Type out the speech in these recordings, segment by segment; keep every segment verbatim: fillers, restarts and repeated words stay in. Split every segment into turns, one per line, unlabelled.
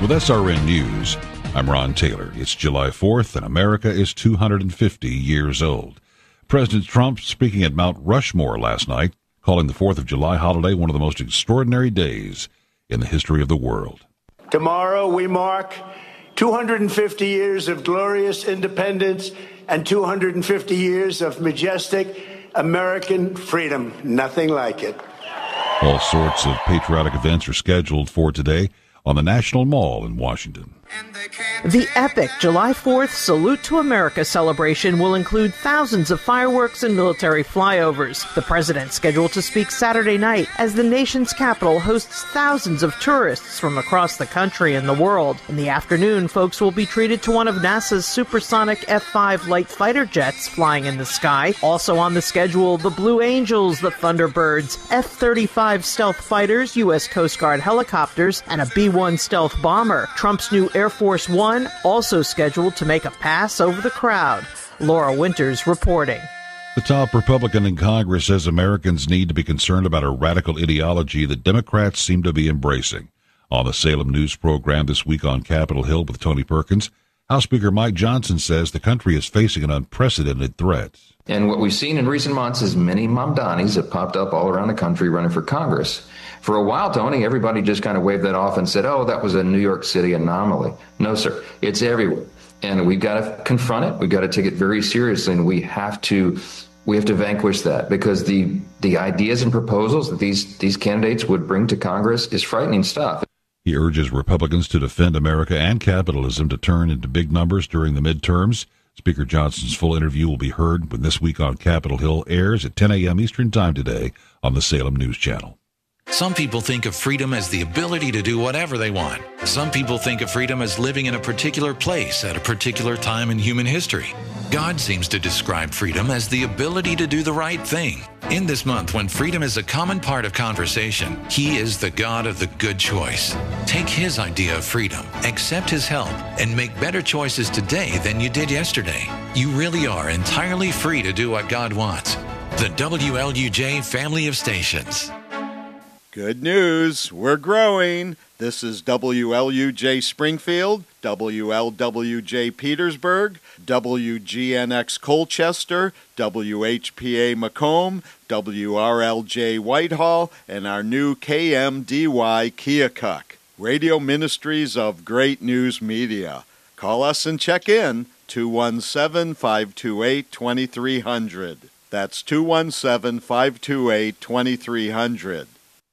With S R N News, I'm Ron Taylor. It's July fourth, and America is two hundred fifty years old. President Trump speaking at Mount Rushmore last night, calling the fourth of July holiday one of the most extraordinary days in the history of the world.
Tomorrow we mark two hundred fifty years of glorious independence and two hundred fifty years of majestic American freedom. Nothing like it.
All sorts of patriotic events are scheduled for today on the National Mall in Washington.
The epic July fourth Salute to America celebration will include thousands of fireworks and military flyovers. The president scheduled to speak Saturday night as the nation's capital hosts thousands of tourists from across the country and the world. In the afternoon, folks will be treated to one of NASA's supersonic F five light fighter jets flying in the sky. Also on the schedule, the Blue Angels, the Thunderbirds, F thirty-five stealth fighters, U S Coast Guard helicopters, and a B one stealth bomber. Trump's new Air Force One also scheduled to make a pass over the crowd. Laura Winters reporting.
The top Republican in Congress says Americans need to be concerned about a radical ideology that Democrats seem to be embracing. On the Salem News program this week on Capitol Hill with Tony Perkins, House Speaker Mike Johnson says the country is facing an unprecedented threat.
And what we've seen in recent months is many Mamdanis have popped up all around the country running for Congress. For a while, Tony, everybody just kind of waved that off and said, oh, that was a New York City anomaly. No, sir, it's everywhere. And we've got to confront it. We've got to take it very seriously. And we have to we have to vanquish that, because the the ideas and proposals that these, these candidates would bring to Congress is frightening stuff.
He urges Republicans to defend America and capitalism to turn into big numbers during the midterms. Speaker Johnson's full interview will be heard when This Week on Capitol Hill airs at ten a.m. Eastern Time today on the Salem News Channel.
Some people think of freedom as the ability to do whatever they want. Some people think of freedom as living in a particular place at a particular time in human history. God seems to describe freedom as the ability to do the right thing. In this month, when freedom is a common part of conversation, He is the God of the good choice. Take His idea of freedom, accept His help, and make better choices today than you did yesterday. You really are entirely free to do what God wants. The W L U J family of stations.
Good news, we're growing. This is W L U J Springfield, W L W J Petersburg, W G N X Colchester, W H P A Macomb, W R L J Whitehall, and our new K M D Y Keokuk. Radio Ministries of Great News Media. Call us and check in, two one seven, five two eight, two three zero zero. That's two one seven, five two eight, two three zero zero.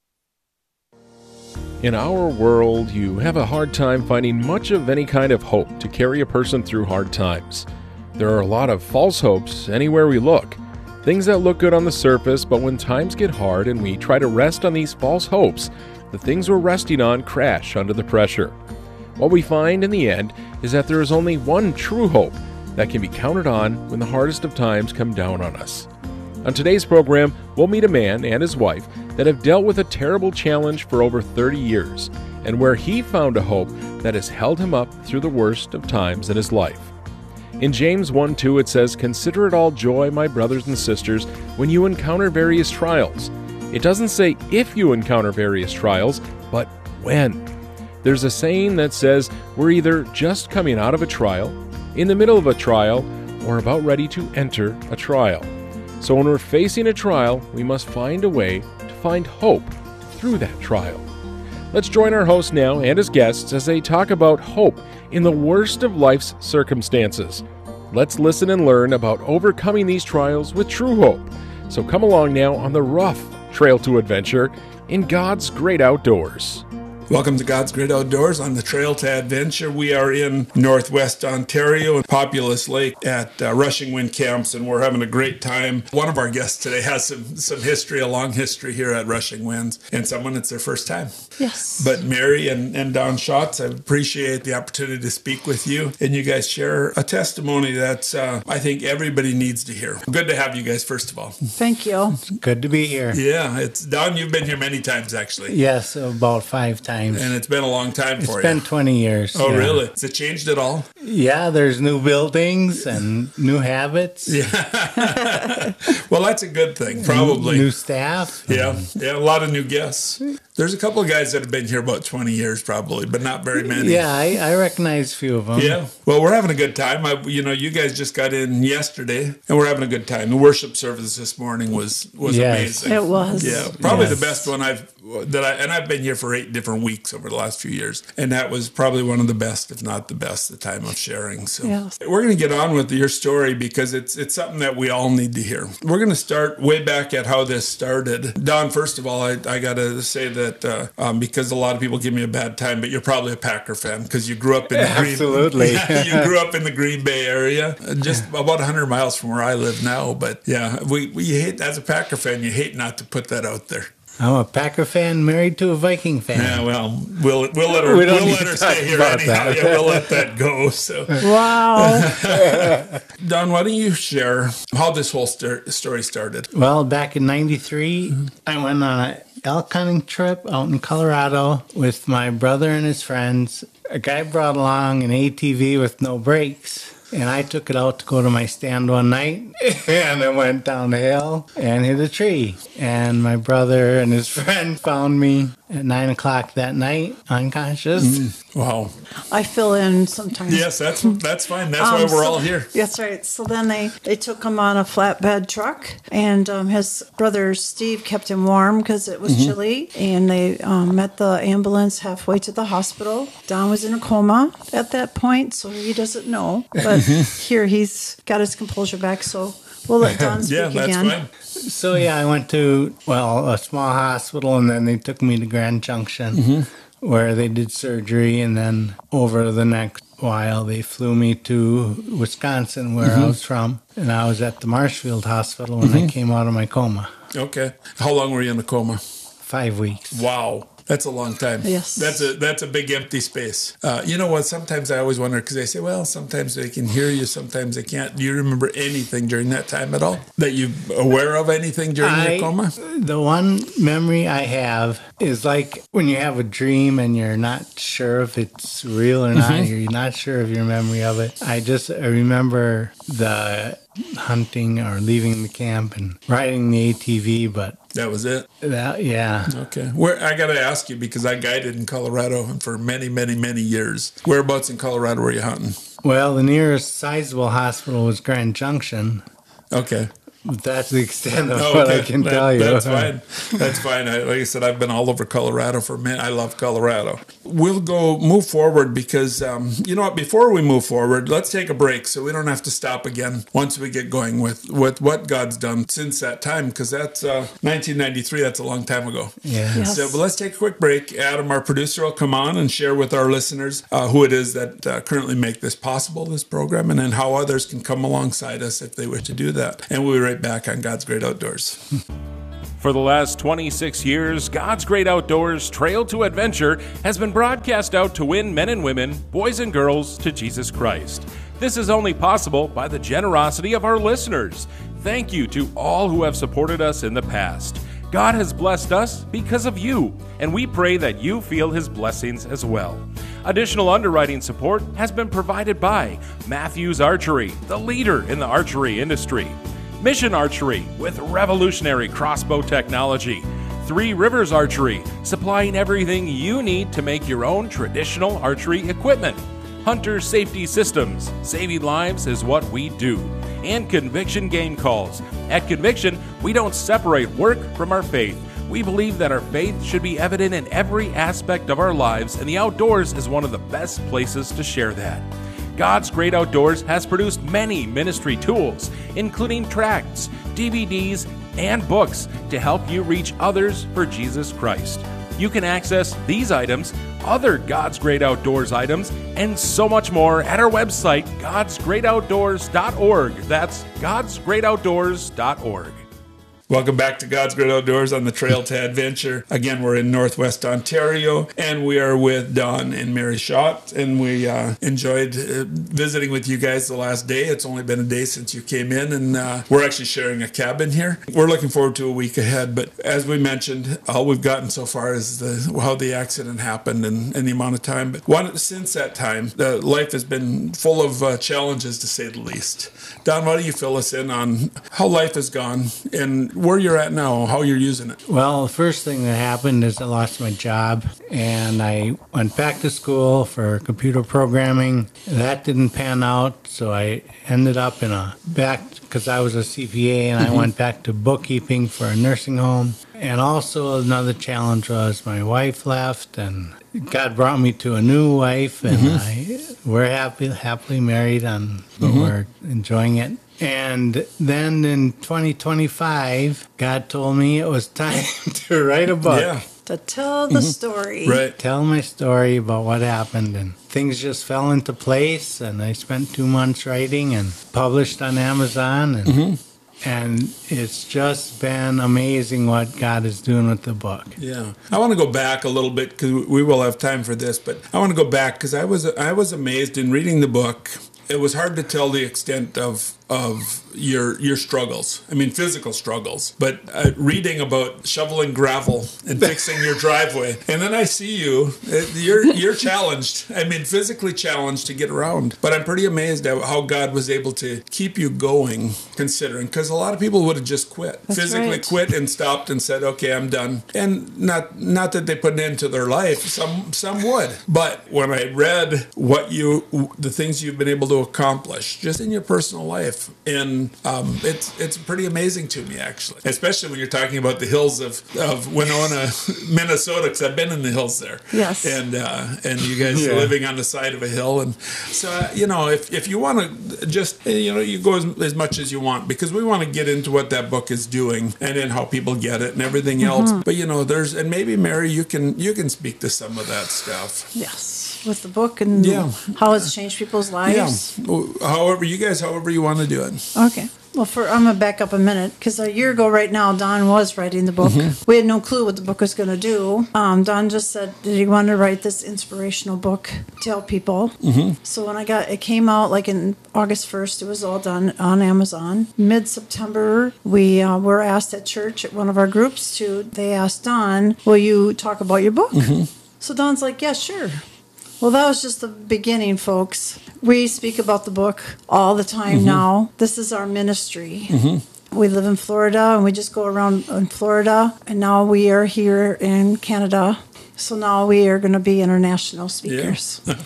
In our world, you have a hard time finding much of any kind of hope to carry a person through hard times. There are a lot of false hopes anywhere we look. Things that look good on the surface, but when times get hard and we try to rest on these false hopes, the things we're resting on crash under the pressure. What we find in the end is that there is only one true hope that can be counted on when the hardest of times come down on us. On today's program, we'll meet a man and his wife that have dealt with a terrible challenge for over thirty years, and where he found a hope that has held him up through the worst of times in his life. In James one two it says, "Consider it all joy, my brothers and sisters, when you encounter various trials." It doesn't say if you encounter various trials, but when. There's a saying that says we're either just coming out of a trial, in the middle of a trial, or about ready to enter a trial. So when we're facing a trial, we must find a way to find hope through that trial. Let's join our host now and his guests as they talk about hope in the worst of life's circumstances. Let's listen and learn about overcoming these trials with true hope. So come along now on the rough trail to adventure in God's great outdoors.
Welcome to God's Great Outdoors on the Trail to Adventure. We are in Northwest Ontario, Populous Lake at uh, Rushing Wind Camps, and we're having a great time. One of our guests today has some, some history, a long history here at Rushing Winds, and someone it's their first time.
Yes.
But Mary and, and Don Schatz, I appreciate the opportunity to speak with you, and you guys share a testimony that uh, I think everybody needs to hear. Good to have you guys, first of all.
Thank you.
Good to be here.
Yeah, it's Don, you've been here many times, actually.
Yes, about five times.
times.
And it's been a long time for you.
It's been twenty years.
Oh,
yeah.
really? Has it changed at all?
Yeah, there's new buildings and new habits.
Yeah. Well, that's a good thing, probably.
New, new staff.
Yeah, yeah, a lot of new guests. There's a couple of guys that have been here about twenty years, probably, but not very many.
Yeah, I, I recognize a few of them.
Yeah. Well, we're having a good time. I, you know, you guys just got in yesterday, and we're having a good time. The worship service this morning was was
yes.
amazing.
It was.
Yeah, probably
yes.
the best one I've that I and I've been here for eight different weeks over the last few years, and that was probably one of the best, if not the best, the time of sharing. So
yes.
we're going to get on with your story because it's it's something that we all need to hear. We're going to start way back at how this started. Don, first of all, I, I got to say that uh, um, because a lot of people give me a bad time, but you're probably a Packer fan because you grew up in the
Absolutely.
Green you grew up in the Green Bay area, just about one hundred miles from where I live now. But yeah, we, we hate as a Packer fan, you hate not to put that out there.
I'm a Packer fan married to a Viking fan.
Yeah, well, we'll we'll let her
We
we
don't
will
need
let
to
her
talk
stay here
about
anyhow.
that.
Yeah, we'll let that go. So,
Wow.
Don, why don't you share how this whole st- story started?
Well, back in ninety-three, I went on an elk hunting trip out in Colorado with my brother and his friends. A guy brought along an A T V with no brakes. And I took it out to go to my stand one night, and it went down the hill and hit a tree. And my brother and his friend found me at nine o'clock that night, unconscious.
Mm, wow.
I fill in sometimes.
Yes, that's that's fine. That's
Um,
why we're
so-
all here.
That's right. So then they, they took him on a flatbed truck, and um, his brother Steve kept him warm because it was
Mm-hmm.
chilly. And they um, met the ambulance halfway to the hospital. Don was in a coma at that point, so he doesn't know. But here he's got his composure back, so we'll let Don speak
Yeah, that's
again.
fine.
So, yeah, I went to, well, a small hospital, and then they took me to Grand Junction, where they did surgery. And then over the next while, they flew me to Wisconsin, where I was from. And I was at the Marshfield Hospital when I came out of my coma.
Okay. How long were you in a coma?
Five weeks.
Wow. That's a long time.
Yes.
That's a that's a big empty space. Uh, you know what? Sometimes I always wonder because they say, well, sometimes they can hear you, sometimes they can't. Do you remember anything during that time at all? That you aware of anything during
I-
your coma?
The one memory I have is like when you have a dream and you're not sure if it's real or not, you're not sure of your memory of it. I just I remember the hunting or leaving the camp and riding the A T V, but
That was it.
that, yeah.
Okay. Where I got to ask you because I guided in Colorado for many, many, many years. Whereabouts in Colorado were you hunting?
Well, the nearest sizable hospital was Grand Junction.
Okay.
That's the extent of
Oh,
what
okay.
I can
That-
tell you.
That's fine. That's fine. I, like I said, I've been all over Colorado for a minute. I love Colorado. We'll go move forward because, um, you know what, before we move forward, let's take a break so we don't have to stop again once we get going with, with what God's done since that time because that's uh, nineteen ninety-three. That's a long time ago.
Yeah.
Yes.
So, but let's take a quick break. Adam, our producer, will come on and share with our listeners uh, who it is that uh, currently make this possible, this program, and then how others can come alongside us if they wish to do that. And we'll be right back on God's Great Outdoors.
For the last twenty-six years, God's Great Outdoors Trail to Adventure has been broadcast out to win men and women, boys and girls, to Jesus Christ. This is only possible by the generosity of our listeners. Thank you to all who have supported us in the past. God has blessed us because of you, and we pray that you feel His blessings as well. Additional underwriting support has been provided by Matthews Archery, the leader in the archery industry. Mission Archery with revolutionary crossbow technology. Three Rivers Archery, supplying everything you need to make your own traditional archery equipment. Hunter Safety Systems, saving lives is what we do. And Conviction Game Calls. At Conviction, we don't separate work from our faith. We believe that our faith should be evident in every aspect of our lives, and the outdoors is one of the best places to share that. God's Great Outdoors has produced many ministry tools, including tracts, D V Ds, and books to help you reach others for Jesus Christ. You can access these items, other God's Great Outdoors items, and so much more at our website, gods great outdoors dot org. That's gods great outdoors dot org.
Welcome back to God's Great Outdoors on the Trail to Adventure. Again, we're in Northwest Ontario, and we are with Don and Mary Schott, and we uh, enjoyed uh, visiting with you guys the last day. It's only been a day since you came in, and uh, we're actually sharing a cabin here. We're looking forward to a week ahead, but as we mentioned, all we've gotten so far is the how the accident happened and, and the amount of time. But one, since that time, uh, life has been full of uh, challenges, to say the least. Don, why don't you fill us in on how life has gone and where you're at now, how you're using it?
Well, the first thing that happened is I lost my job, and I went back to school for computer programming. That didn't pan out, so I ended up in a back, because I was a C P A, and mm-hmm. I went back to bookkeeping for a nursing home. And also another challenge was my wife left, and God brought me to a new wife, and mm-hmm. I, we're happy, happily married, and mm-hmm. we're enjoying it. And then in twenty twenty-five, God told me it was time to write a book.
Yeah.
To tell the story.
Right.
Tell my story about what happened, and things just fell into place, and I spent two months writing and published on Amazon, and mm-hmm. and it's just been amazing what God is doing with the book.
Yeah. I want to go back a little bit, because we will have time for this, but I want to go back because I was I was amazed in reading the book. It was hard to tell the extent of of your your struggles. I mean, physical struggles. But uh, reading about shoveling gravel and fixing your driveway, and then I see you, you're you're challenged. I mean, physically challenged to get around. But I'm pretty amazed at how God was able to keep you going, considering, because a lot of people would have just quit,
That's
physically
right.
quit and stopped and said, "Okay, I'm done." And not not that they put an end to their life. Some some would. But when I read what you, the things you've been able to accomplish just in your personal life. And um, it's it's pretty amazing to me, actually, especially when you're talking about the hills of, of Winona, Minnesota, because I've been in the hills there.
Yes.
And uh, and you guys
Yeah.
are living on the side of a hill. And so, uh, you know, if, if you want to just, you know, you go as, as much as you want, because we want to get into what that book is doing and then how people get it and everything else.
Mm-hmm.
But, you know, there's, and maybe, Mary, you can you can speak to some of that stuff.
Yes. With the book and
Yeah.
how it's changed people's lives.
Yeah. However, you guys, however you want to do it.
Okay. Well, for I'm going to back up a minute, because a year ago right now, Don was writing the book.
Mm-hmm.
We had no clue what the book was going to do. Um, Don just said that he wanted to write this inspirational book to help people.
Mm-hmm.
So when I got, it came out like in August first, it was all done on Amazon. Mid-September, we uh, were asked at church, at one of our groups, to, they asked Don, will you talk about your book?
Mm-hmm.
So Don's like, yeah, sure. Well, that was just the beginning, folks. We speak about the book all the time mm-hmm. now. This is our ministry. Mm-hmm. We live in Florida, and we just go around in Florida. And now we are here in Canada. So now we are going to be international speakers.
Yeah.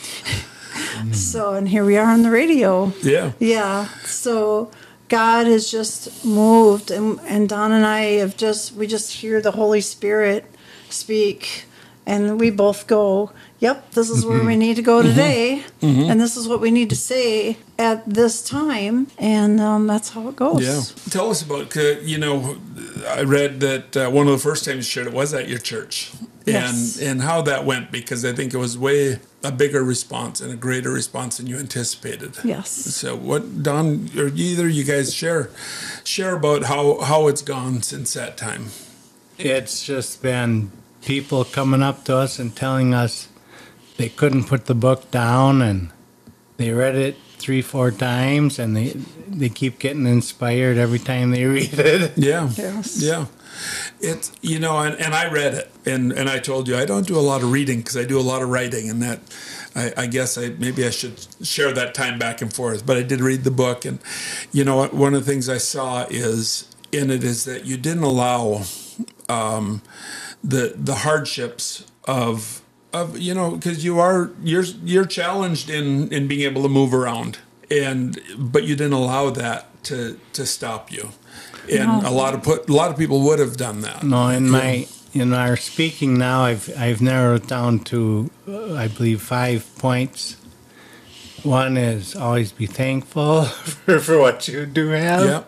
So, and here we are on the radio.
Yeah.
Yeah. So God has just moved. And, and Don and I have just, we just hear the Holy Spirit speak. And we both go, yep, this is where we need to go today. Mm-hmm. And this is what we need to say at this time. And um, that's how it goes.
Yeah. Tell us about, uh, you know, I read that uh, one of the first times you shared it was at your church.
Yes.
And, and how that went, because I think it was way a bigger response and a greater response than you anticipated.
Yes.
So what, Don, or either you guys share share about how, how it's gone since that time.
It's just been people coming up to us and telling us they couldn't put the book down, and they read it three, four times, and they they keep getting inspired every time they read it.
Yeah.
Yes.
Yeah. It's, you know, and, and I read it, and, and I told you I don't do a lot of reading because I do a lot of writing, and that I, I guess I maybe I should share that time back and forth. But I did read the book, and you know, one of the things I saw is in it is that you didn't allow um, the the hardships of of you know, because you are you're you're challenged in in being able to move around, and but you didn't allow that to to stop you. And
no.
a lot of put a lot of people would have done that.
No, in my in our speaking now, I've I've narrowed it down to uh, I believe five points. One is always be thankful for, for what you do have.
Yep.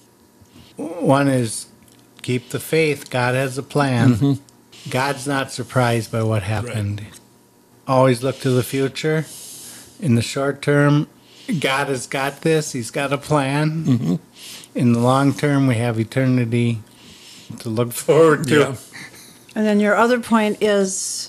One is keep the faith. God has a plan. Mm-hmm. God's not surprised by what happened. Right. Always look to the future. In the short term, God has got this. He's got a plan. Mm-hmm. In the long term, we have eternity to look forward to.
Yeah.
And then your other point is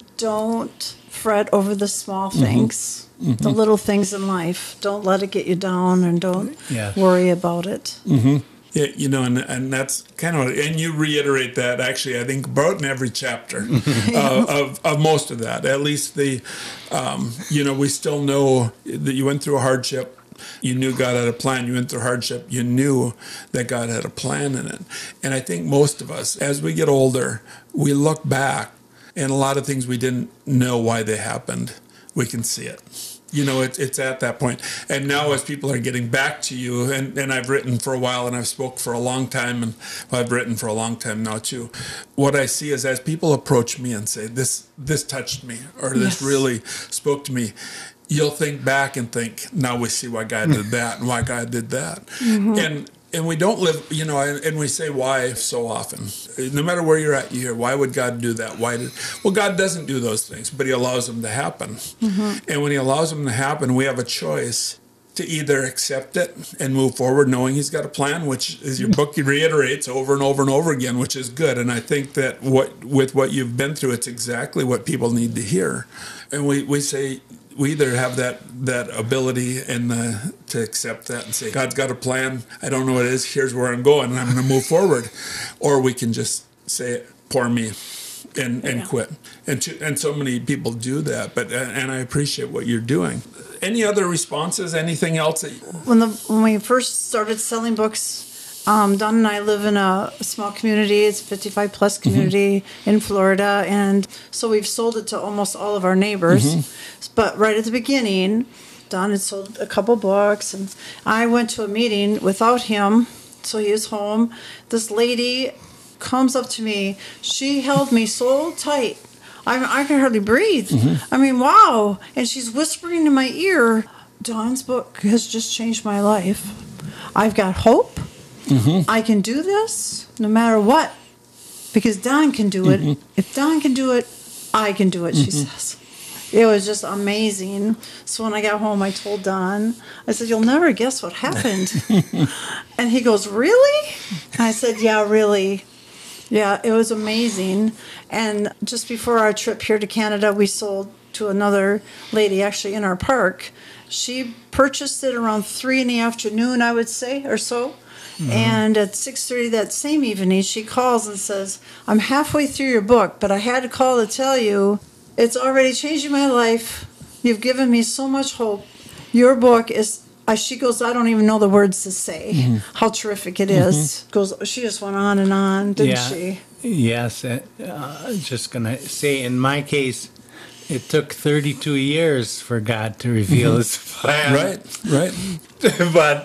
don't fret over the small things, mm-hmm. the little things in life. Don't let it get you down, and don't
yes.
worry about it.
Mm-hmm. Yeah, you know, and, and that's kind of, and you reiterate that actually, I think, about in every chapter uh, of, of most of that. At least the, um, you know, we still know that you went through a hardship. You knew God had a plan. You went through hardship. You knew that God had a plan in it. And I think most of us, as we get older, we look back, and a lot of things we didn't know why they happened, we can see it. You know, it, it's at that point. And now as people are getting back to you, and, and I've written for a while, and I've spoke for a long time, and well, I've written for a long time now too, what I see is as people approach me and say, this this touched me, or this
yes.
really spoke to me, you'll think back and think, now we see why God did that and why God did that. Mm-hmm. And and we don't live, you know, and, and we say why so often. No matter where you're at, you hear, why would God do that? Why did? Well, God doesn't do those things, but he allows them to happen. Mm-hmm. And when he allows them to happen, we have a choice to either accept it and move forward knowing he's got a plan, which is your book reiterates over and over and over again, which is good. And I think that what with what you've been through, it's exactly what people need to hear. And we, we say, we either have that, that ability and the, to accept that and say, God's got a plan. I don't know what it is. Here's where I'm going, and I'm going to move forward. Or we can just say, poor me, and, and yeah. quit. And to, and so many people do that. But and I appreciate what you're doing. Any other responses? Anything else? That you-
when the when we first started selling books, Um, Don and I live in a small community. It's a fifty-five plus community mm-hmm. in Florida. And so we've sold it to almost all of our neighbors. Mm-hmm. But right at the beginning, Don had sold a couple books. And I went to a meeting without him. So he was home. This lady comes up to me. She held me so tight. I, I could hardly breathe. Mm-hmm. I mean, wow. And she's whispering in my ear, Don's book has just changed my life. I've got hope. Mm-hmm. I can do this no matter what, because Don can do it. Mm-hmm. If Don can do it, I can do it, mm-hmm. she says. It was just amazing. So when I got home, I told Don, I said, you'll never guess what happened. And he goes, really? And I said, yeah, really. Yeah, it was amazing. And just before our trip here to Canada, we sold to another lady actually in our park. She purchased it around three in the afternoon, I would say, or so. Mm-hmm. And at six thirty that same evening, she calls and says, I'm halfway through your book, but I had to call to tell you it's already changing my life. You've given me so much hope. Your book is, uh, she goes, I don't even know the words to say, mm-hmm. how terrific it is. Mm-hmm. Goes, she just went on and on, didn't
yeah.
she?
Yes. Uh, just going to say, in my case, it took thirty-two years for God to reveal mm-hmm. his plan.
Right, right.
But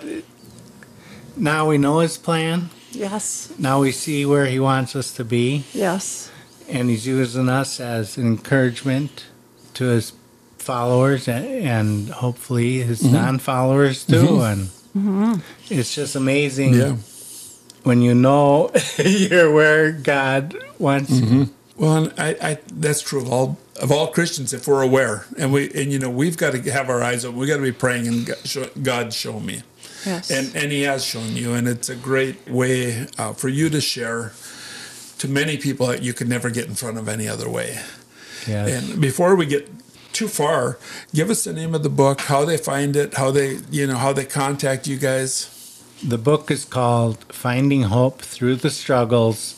now we know his plan.
Yes.
Now we see where he wants us to be.
Yes.
And he's using us as an encouragement to his followers and, and hopefully his mm-hmm. non-followers too. Mm-hmm. And mm-hmm. it's just amazing yeah. when you know you're where God wants
mm-hmm.
you.
Well, and I, I, that's true of all of all Christians if we're aware, and we and you know we've got to have our eyes open. We got to be praying and God show, God show me.
Yes.
And and he has shown you, and it's a great way uh, for you to share to many people that you could never get in front of any other way.
Yes.
And before we get too far, give us the name of the book, how they find it, how they you know how they contact you guys.
The book is called Finding Hope Through the Struggles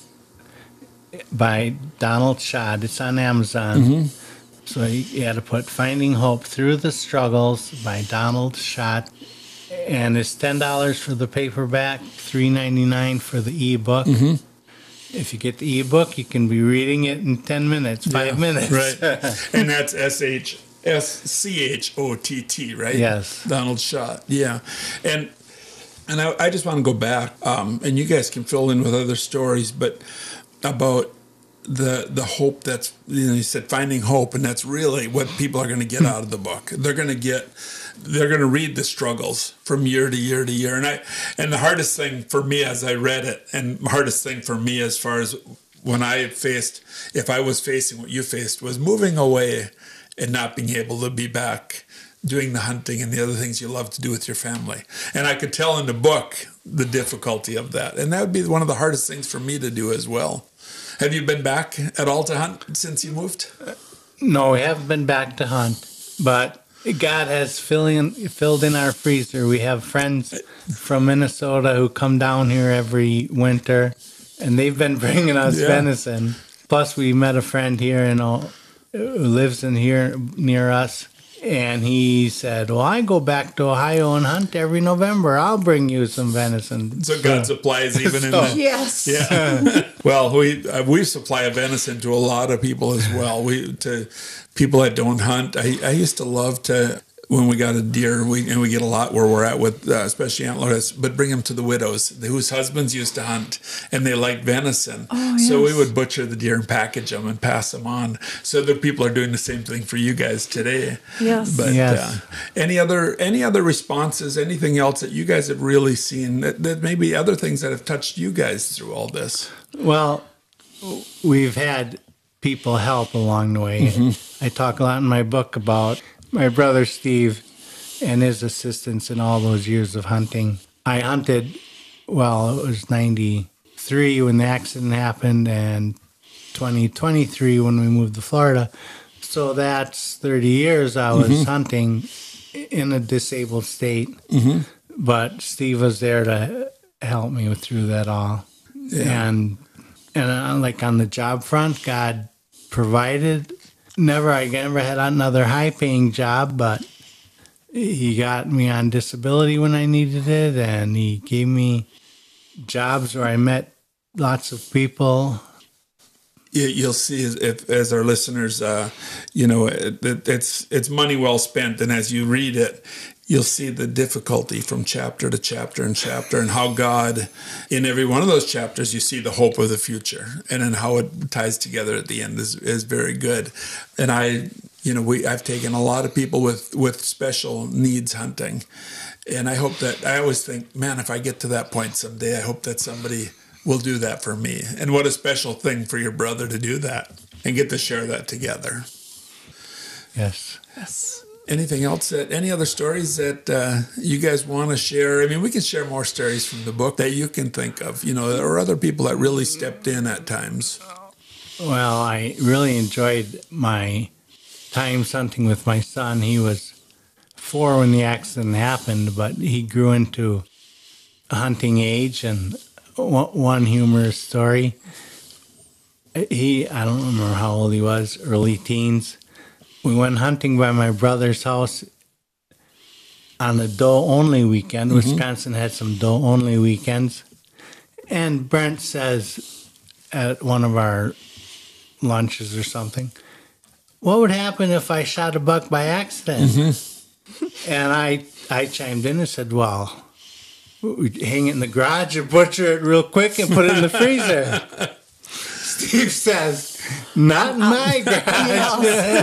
by Donald Schott. It's on Amazon. Mm-hmm. So you had to put Finding Hope Through the Struggles by Donald Schott. And it's ten dollars for the paperback, three ninety-nine for the ebook. Mm-hmm. If you get the ebook, you can be reading it in ten minutes, five yeah, minutes.
Right. And that's S H S C H O T T, right?
Yes.
Donald Schott. Yeah. And and I, I just want to go back, um, and you guys can fill in with other stories, but about the the hope that's, you know, you said finding hope, and that's really what people are going to get out of the book. They're going to get, they're going to read the struggles from year to year to year. And I, and the hardest thing for me as I read it, and the hardest thing for me as far as when I faced, if I was facing what you faced, was moving away and not being able to be back doing the hunting and the other things you love to do with your family. And I could tell in the book the difficulty of that. And that would be one of the hardest things for me to do as well. Have you been back at all to hunt since you moved?
No, we haven't been back to hunt, but God has filling, filled in our freezer. We have friends from Minnesota who come down here every winter, and they've been bringing us yeah. venison. Plus, we met a friend here in, who lives in here near us, and he said, well, I go back to Ohio and hunt every November. I'll bring you some venison.
So God supplies even in that.
Yes.
Yeah. Well, we uh, we supply a venison to a lot of people as well. We to people that don't hunt. I, I used to love to, when we got a deer, we and we get a lot where we're at with, uh, especially antlers, but bring them to the widows whose husbands used to hunt, and they liked venison. Oh, yes. So we would butcher the deer and package them and pass them on. So the people are doing the same thing for you guys today.
Yes.
But
yes.
Uh, any other any other responses? Anything else that you guys have really seen that, that maybe other things that have touched you guys through all this?
Well, we've had people help along the way. Mm-hmm. I talk a lot in my book about my brother Steve and his assistance in all those years of hunting. I hunted, well, it was ninety-three when the accident happened and twenty twenty-three when we moved to Florida. So that's thirty years I was mm-hmm. hunting in a disabled state. Mm-hmm. But Steve was there to help me through that all. Yeah. And, and uh, like on the job front, God provided. Never, I never had another high-paying job, but he got me on disability when I needed it, and he gave me jobs where I met lots of people.
You'll see, if, as our listeners, uh, you know, it, it's it's money well spent, and as you read it, you'll see the difficulty from chapter to chapter and chapter, and how God, in every one of those chapters, you see the hope of the future, and then how it ties together at the end is, is very good. And I, you know, we I've taken a lot of people with, with special needs hunting, and I hope that, I always think, man, if I get to that point someday, I hope that somebody will do that for me. And what a special thing for your brother to do that and get to share that together.
Yes.
Yes.
Anything else that, any other stories that uh, you guys want to share? I mean, we can share more stories from the book that you can think of, you know, or other people that really stepped in at times.
Well, I really enjoyed my times hunting with my son. He was four when the accident happened, but he grew into a hunting age. And one humorous story, he, I don't remember how old he was, early teens. We went hunting by my brother's house on a doe-only weekend. Mm-hmm. Wisconsin had some doe-only weekends. And Brent says at one of our lunches or something, what would happen if I shot a buck by accident? Mm-hmm. And I, I chimed in and said, well, we'd hang it in the garage or butcher it real quick and put it in the freezer. Steve says, not in my garage.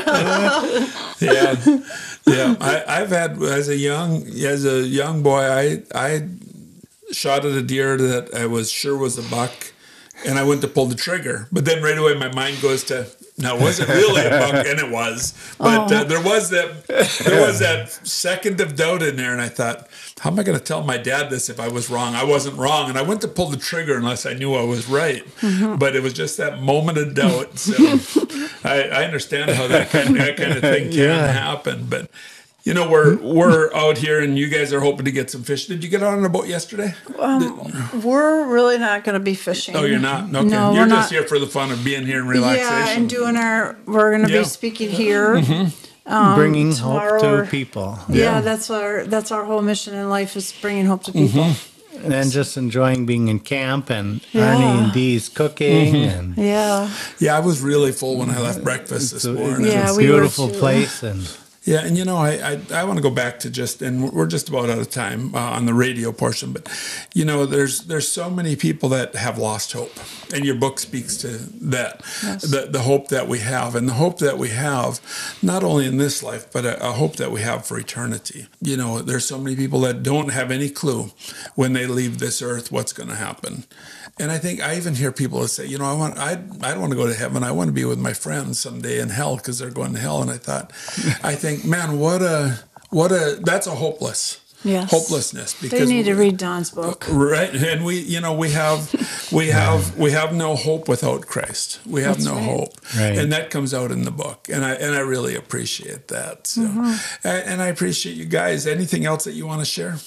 yeah, yeah. I, I've had as a young as a young boy, I I shot at a deer that I was sure was a buck, and I went to pull the trigger. But then right away, my mind goes to, no, it wasn't really a buck, and it was. But uh, there was that there was that second of doubt in there, and I thought, how am I going to tell my dad this if I was wrong? I wasn't wrong, and I went to pull the trigger unless I knew I was right. Mm-hmm. But it was just that moment of doubt. So I, I understand how that kind, that kind of thing can yeah. happen. But you know, we're we're out here, and you guys are hoping to get some fish. Did you get out on a boat yesterday?
Um, we're really not going to be fishing.
Oh, you're not? Okay.
No,
you're
we're
just
not.
Here for the fun of being here and relaxation.
Yeah, and doing our. We're going to
yeah.
be speaking here.
Mm-hmm.
Um, bringing hope to people.
Yeah,
yeah,
that's our that's our whole mission in life, is bringing hope to people.
Mm-hmm. And then just enjoying being in camp and
yeah.
Arnie and Dee's cooking.
Mm-hmm.
and
Yeah.
Yeah, I was really full when I left breakfast this morning.
Yeah,
it's a
we
beautiful
were too.
place. And
Yeah, and you know, I I, I want to go back to just, and we're just about out of time uh, on the radio portion, but you know, there's there's so many people that have lost hope, and your book speaks to that,
yes.
the the hope that we have, and the hope that we have, not only in this life, but a, a hope that we have for eternity. You know, there's so many people that don't have any clue when they leave this earth what's going to happen. And I think I even hear people that say, you know, I want, I, I don't want to go to heaven. I want to be with my friends someday in hell because they're going to hell. And I thought, I think, man, what a, what a that's a hopeless.
Yes.
Hopelessness.
Because they need to read Don's book.
Right. And we, you know, we have, we have, we have no hope without Christ. We have That's no right. hope.
Right.
And that comes out in the book. And I, and I really appreciate that. So,
mm-hmm.
and I appreciate you guys. Anything else that you want to share?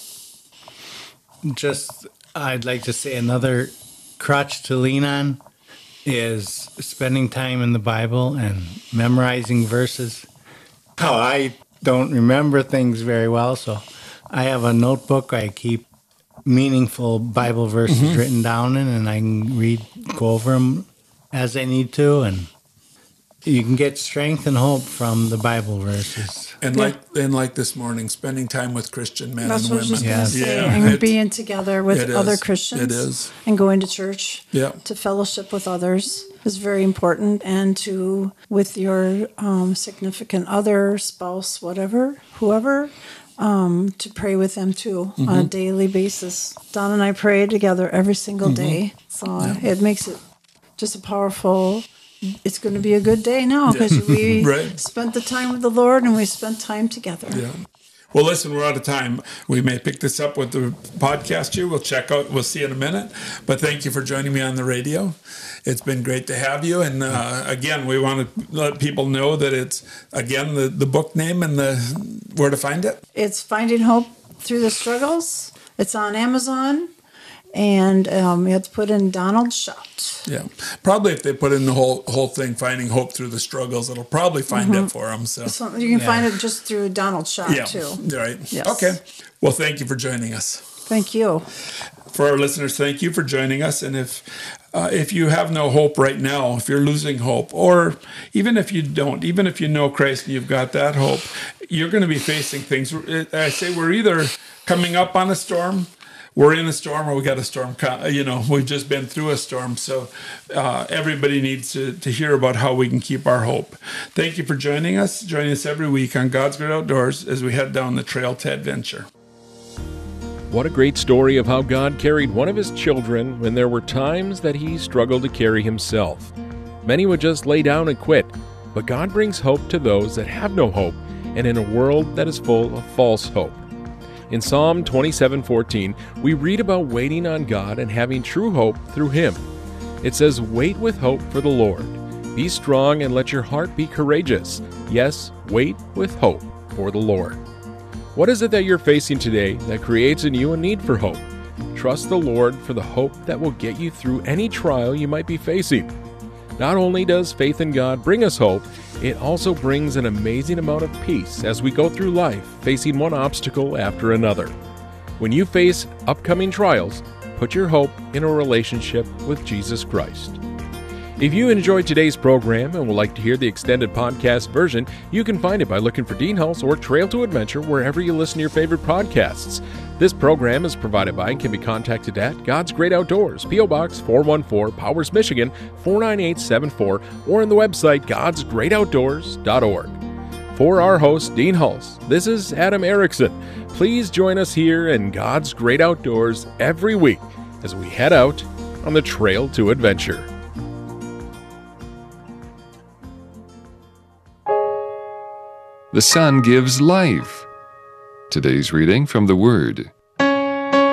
Just, I'd like to say another crutch to lean on is spending time in the Bible and memorizing verses. Oh, I don't remember things very well, so I have a notebook I keep meaningful Bible verses mm-hmm. written down in, and I can read, go over them as I need to, and you can get strength and hope from the Bible verses.
And yeah. like and like this morning, spending time with Christian men
That's
and
what
women.
I was just going to
yes.
say.
Yeah.
And
It,
being together with other
is.
Christians.
It is.
And going to church.
Yeah.
To fellowship with others is very important. And to, with your um, significant other, spouse, whatever, whoever, um, to pray with them too mm-hmm. on a daily basis. Don and I pray together every single mm-hmm. day. So yeah. it makes it just a powerful... It's going to be a good day now because yeah. we
right.
spent the time with the Lord and we spent time together.
Yeah. Well, listen, we're out of time. We may pick this up with the podcast here. We'll check out. We'll see in a minute. But thank you for joining me on the radio. It's been great to have you. And uh, again, we want to let people know that it's, again, the, the book name and the where to find it.
It's Finding Hope Through the Struggles. It's on Amazon. And um, you have to put in Donald Schott.
Yeah, probably if they put in the whole whole thing, Finding Hope Through the Struggles, it'll probably find
mm-hmm.
it for them. So,
so you can yeah. find it just through Donald Schott
yeah.
too.
Right.
Yes.
Okay. Well, thank you for joining us.
Thank you.
For our listeners, thank you for joining us. And if uh, if you have no hope right now, if you're losing hope, or even if you don't, even if you know Christ and you've got that hope, you're going to be facing things. I say we're either coming up on a storm. We're in a storm or we got a storm, you know, we've just been through a storm. So uh, everybody needs to, to hear about how we can keep our hope. Thank you for joining us. Join us every week on God's Great Outdoors as we head down the trail to adventure.
What a great story of how God carried one of his children when there were times that he struggled to carry himself. Many would just lay down and quit, but God brings hope to those that have no hope and in a world that is full of false hope. In Psalm twenty-seven fourteen, we read about waiting on God and having true hope through Him. It says, "Wait with hope for the Lord. Be strong and let your heart be courageous. Yes, wait with hope for the Lord." What is it that you're facing today that creates in you a need for hope? Trust the Lord for the hope that will get you through any trial you might be facing. Not only does faith in God bring us hope, it also brings an amazing amount of peace as we go through life, facing one obstacle after another. When you face upcoming trials, put your hope in a relationship with Jesus Christ. If you enjoyed today's program and would like to hear the extended podcast version, you can find it by looking for Dean Hulse or Trail to Adventure wherever you listen to your favorite podcasts. This program is provided by and can be contacted at God's Great Outdoors, P O Box four one four, Powers, Michigan four nine eight seven four, or on the website gods great outdoors dot org. For our host, Dean Hulse, this is Adam Erickson. Please join us here in God's Great Outdoors every week as we head out on the trail to adventure.
The sun gives life. Today's reading from the Word.